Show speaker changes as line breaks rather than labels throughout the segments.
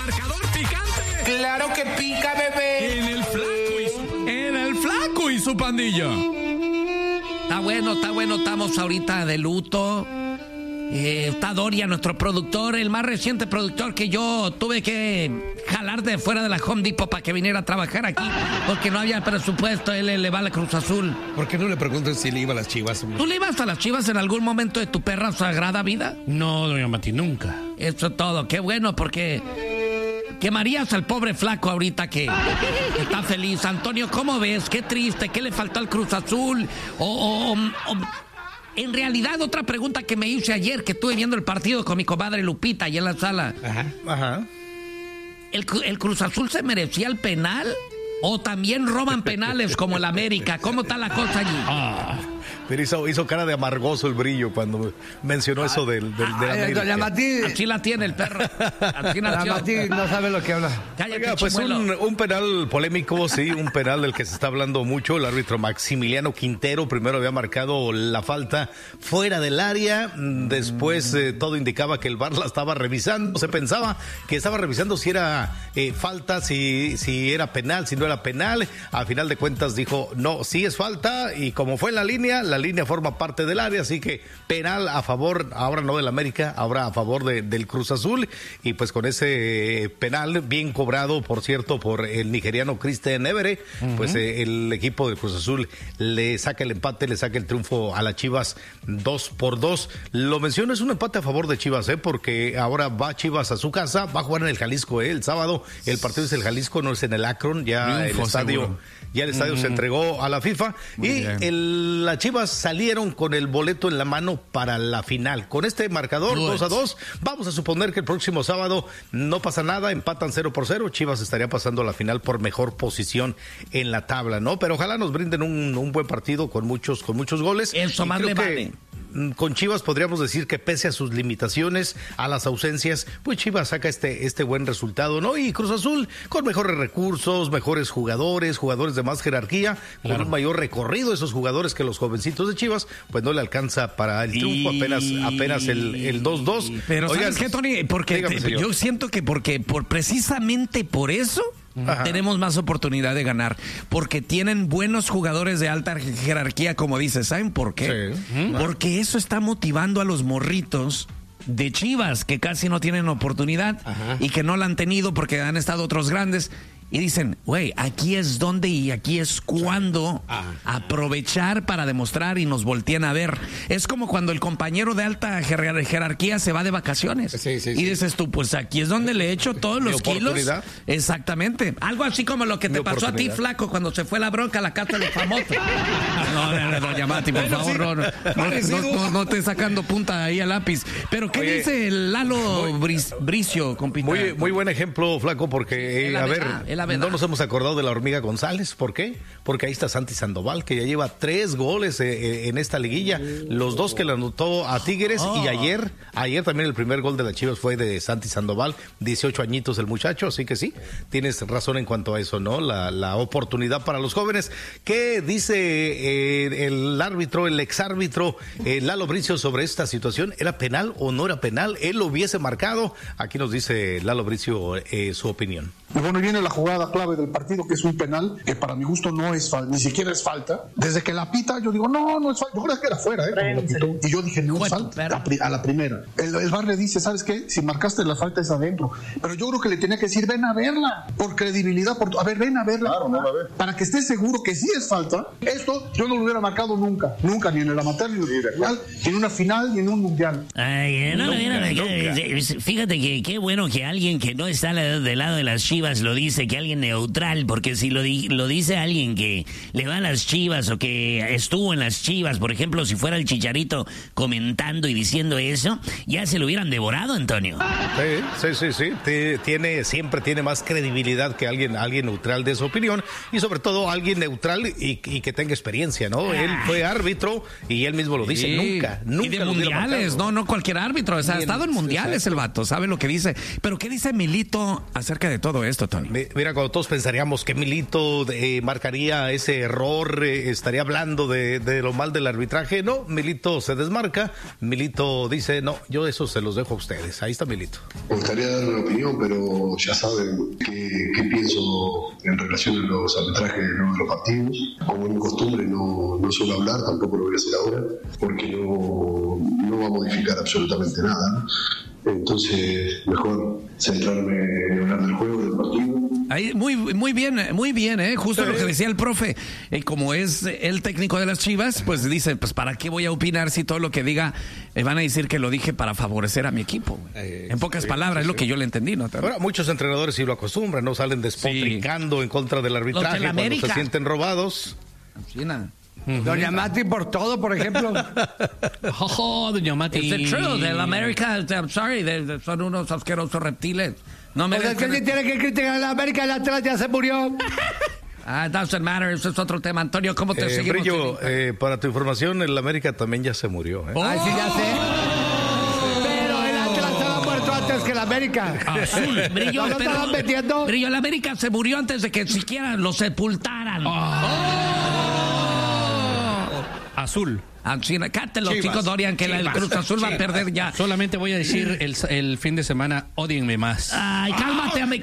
marcador picante.
¡Claro que pica, bebé!
En el Flaco y su pandilla.
Está bueno, estamos ahorita de luto. Está Doria, nuestro productor, el más reciente productor que yo tuve que jalar de fuera de la Home Depot para que viniera a trabajar aquí, porque no había presupuesto. Él le va a la Cruz Azul.
¿Por qué no le preguntas si le iba a las Chivas?
¿Tú le ibas a las Chivas en algún momento de tu perra sagrada vida?
No, doña Mati, nunca.
Eso es todo, qué bueno, porque quemarías al pobre Flaco ahorita que está feliz. Antonio, ¿cómo ves? Qué triste, ¿qué le faltó al Cruz Azul? En realidad, otra pregunta que me hice ayer, que estuve viendo el partido con mi comadre Lupita ahí en la sala.
Ajá.
¿El Cruz Azul se merecía el penal? ¿O también roban penales como el América? ¿Cómo está la cosa allí?
Pero hizo cara de amargoso el Brillo cuando mencionó eso del América.
Doña Mati,
Así la tiene el perro. Así
Doña Mati no sabe lo que habla.
Cállate,
Oiga, pues un penal polémico, sí, un penal del que se está hablando mucho. El árbitro Maximiliano Quintero primero había marcado la falta fuera del área, después todo indicaba que el VAR la estaba revisando. Se pensaba que estaba revisando si era falta, si era penal, si no era penal. A final de cuentas dijo, no, sí es falta, y como fue en la línea forma parte del área, así que penal a favor, ahora no del América, ahora a favor del Cruz Azul, y pues con ese penal bien cobrado, por cierto, por el nigeriano Christian Evere, pues el equipo del Cruz Azul le saca el empate, le saca el triunfo a las Chivas 2-2. Lo menciono, es un empate a favor de Chivas, porque ahora va Chivas a su casa, va a jugar en el Jalisco, el sábado, el partido es el Jalisco, no es en el Akron, ya el estadio se entregó a la FIFA, las Chivas salieron con el boleto en la mano para la final. Con este marcador 2-2, vamos a suponer que el próximo sábado no pasa nada, empatan 0-0, Chivas estaría pasando a la final por mejor posición en la tabla, ¿no? Pero ojalá nos brinden un buen partido con muchos goles.
Eso más le vale.
Con Chivas podríamos decir que pese a sus limitaciones, a las ausencias, pues Chivas saca este buen resultado, ¿no? Y Cruz Azul con mejores recursos, mejores jugadores de más jerarquía, con un mayor recorrido, esos jugadores que los jovencitos de Chivas, pues no le alcanza para el triunfo, apenas el 2-2.
Pero
oigan,
¿sabes qué, Tony? Porque yo siento que precisamente por eso tenemos más oportunidad de ganar, porque tienen buenos jugadores de alta jerarquía, como dices. ¿Saben por qué? Sí. Porque eso está motivando a los morritos de Chivas, que casi no tienen oportunidad y que no la han tenido porque han estado otros grandes. Y dicen, güey, aquí es donde y aquí es cuando aprovechar para demostrar y nos voltean a ver. Es como cuando el compañero de alta jerarquía se va de vacaciones. Sí. Y dices tú, pues aquí es donde le echo todos los kilos. Exactamente. Algo así como lo que te pasó a ti, Flaco, cuando se fue la bronca a la casa de los famosos. No, doña Mati, por favor, no estés sacando punta ahí al lápiz. Pero ¿qué dice el Lalo Bricio, compita?
Muy buen ejemplo, Flaco, porque, no nos hemos acordado de la Hormiga González. ¿Por qué? Porque ahí está Santi Sandoval, que ya lleva 3 goles en esta liguilla. Los 2 que le anotó a Tigres, y ayer también el primer gol de las Chivas fue de Santi Sandoval, 18 añitos el muchacho, así que sí, tienes razón en cuanto a eso, ¿no? La oportunidad para los jóvenes. ¿Qué dice el árbitro, el exárbitro Lalo Bricio sobre esta situación? ¿Era penal o no era penal? ¿Él lo hubiese marcado? Aquí nos dice Lalo Bricio su opinión.
Y bueno, viene la jugada clave del partido, que es un penal, que para mi gusto no es ni siquiera es falta. Desde que la pita, yo digo, no es falta. Yo creo que era fuera, y yo dije, no es falta, a la primera. El VAR le dice, ¿sabes qué? Si marcaste la falta es adentro. Pero yo creo que le tenía que decir, ven a verla, por credibilidad, ven a verla. Claro, no la ve. Para que estés seguro que sí es falta. Esto yo no lo hubiera marcado nunca, ni en el amateur, ni en una final, ni en un mundial.
Fíjate que qué bueno que alguien que no está del lado de las Chivas lo dice, que alguien neutral, porque si lo dice alguien que le va a las Chivas o que estuvo en las Chivas, por ejemplo, si fuera el Chicharito comentando y diciendo eso, ya se lo hubieran devorado, Antonio.
Sí. Siempre tiene más credibilidad que alguien neutral de su opinión, y sobre todo alguien neutral y que tenga experiencia, ¿no? Él fue árbitro y él mismo lo dice, nunca
y de mundiales, no cualquier árbitro, o sea, ha estado en mundiales. Exacto. El vato, sabe lo que dice. Pero ¿qué dice Milito acerca de todo esto? supuesto, Tony.
Mira, cuando todos pensaríamos que Milito marcaría ese error, estaría hablando de lo mal del arbitraje, no, Milito se desmarca, Milito dice, no, yo eso se los dejo a ustedes. Ahí está Milito.
Me gustaría dar una opinión, pero ya saben qué pienso en relación a los arbitrajes de los partidos. Como es mi costumbre, no suelo hablar, tampoco lo voy a hacer ahora, porque no va a modificar absolutamente nada. Entonces, mejor centrarme en hablar del juego, del partido.
Ahí, muy bien, justo lo que decía el profe. Como es el técnico de las Chivas, pues dice, pues ¿para qué voy a opinar si todo lo que diga van a decir que lo dije para favorecer a mi equipo? En pocas palabras, es lo que yo le entendí, ¿no?
Ahora, muchos entrenadores sí lo acostumbran, ¿no? Salen despotricando en contra del arbitraje cuando se sienten robados.
China.
Doña Mati por todo, por ejemplo.
Doña Mati.
It's the truth. Del América, I'm sorry, son unos asquerosos reptiles. No me
Es que si tiene que criticar a la América, el Atlas ya se murió.
Doesn't matter, eso es otro tema. Antonio, ¿cómo te seguimos?
Brillo, para tu información, el América también ya se murió.
Ay, sí, ya sé. Pero el Atlas estaba muerto antes que el América.
Azul, Brillo,
¿No lo estaban metiendo?
Brillo, el América se murió antes de que siquiera lo sepultaran.
Azul.
Cállate los chicos, Dorian, que el Cruz Azul va a perder ya.
Solamente voy a decir el fin de semana, ódienme más.
Ay, cálmate.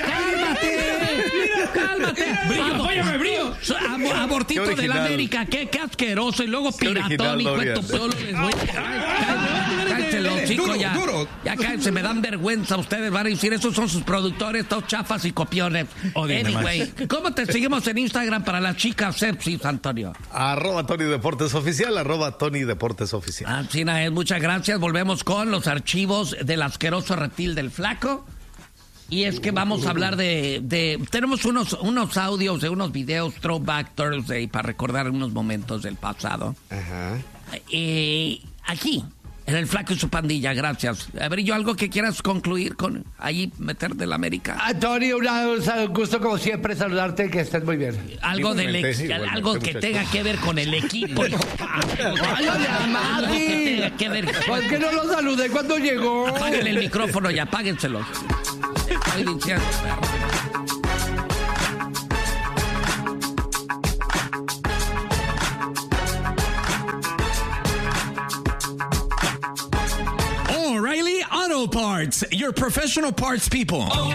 Brillo, apóyame, Brillo.
Abortito del América, qué asqueroso. Y luego piratón y cuento pueblo. Cállense los chicos ya. Ya cállense, me dan vergüenza. Ustedes van a decir, esos son sus productores, todos chafas y copiones. Anyway, ¿cómo te seguimos en Instagram para las chicas sepsis, Antonio?
@Tony Deportes Oficial, ¡Tony Deportes Oficial!
China, muchas gracias. Volvemos con los archivos del asqueroso reptil del Flaco. Y es que vamos a hablar tenemos unos audios de unos videos Throwback Thursday para recordar unos momentos del pasado. Ajá. Aquí, en el Flaco y su pandilla, gracias. Brillo, ¿algo que quieras concluir con ahí meter del América?
Tony, un gusto como siempre saludarte, que estés muy bien.
Algo que tenga que ver con el equipo.
Mati! ¿Por qué no lo saludé cuando llegó?
Apáguenle el micrófono y apáguenselo. Estoy diciendo,
O'Reilly Auto Parts, your professional parts people.